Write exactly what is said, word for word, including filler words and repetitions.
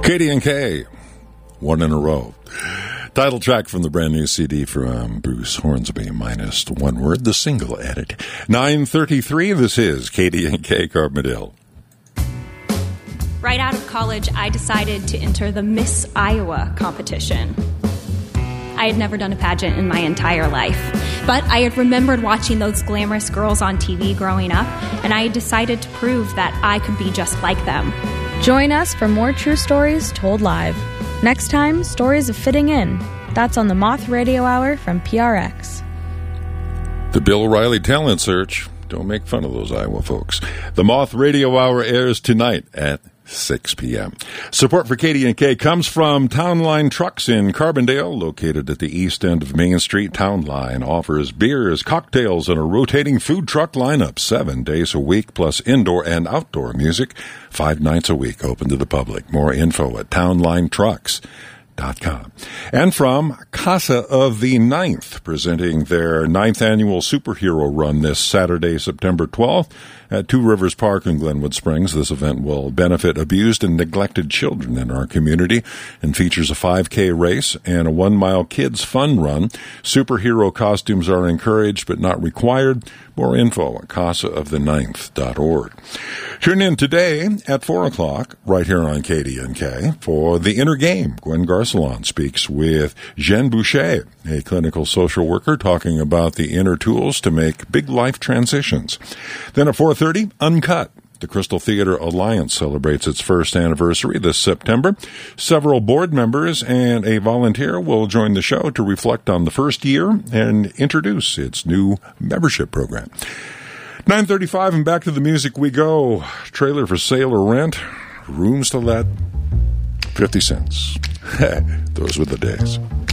K D and K, one in a row. Title track from the brand new C D from Bruce Hornsby, minus one word, the single edit. nine thirty-three, this is K D and K Carbondale. Right out of college, I decided to enter the Miss Iowa competition. I had never done a pageant in my entire life, but I had remembered watching those glamorous girls on T V growing up, and I had decided to prove that I could be just like them. Join us for more true stories told live. Next time, Stories of Fitting In. That's on the Moth Radio Hour from P R X. The Bill O'Reilly Talent Search. Don't make fun of those Iowa folks. The Moth Radio Hour airs tonight at six p.m. Support for K D and K comes from Town Line Trucks in Carbondale, located at the east end of Main Street. Town Line offers beers, cocktails, and a rotating food truck lineup seven days a week, plus indoor and outdoor music, five nights a week, open to the public. More info at town line trucks dot com. And from Casa of the Ninth, presenting their ninth annual superhero run this Saturday, September twelfth, at Two Rivers Park in Glenwood Springs. This event will benefit abused and neglected children in our community and features a five K race and a one-mile kids fun run. Superhero costumes are encouraged but not required. More info at casa of the ninth dot org. Tune in today at four o'clock right here on K D and K for The Inner Game. Gwen Garcelon speaks with Jean Boucher, a clinical social worker, talking about the inner tools to make big life transitions. Then at four thirty, Uncut. The Crystal Theater Alliance celebrates its first anniversary this September. Several board members and a volunteer will join the show to reflect on the first year and introduce its new membership program. nine thirty-five, and back to the music we go. Trailer for sale or rent, rooms to let, fifty cents. Those were the days.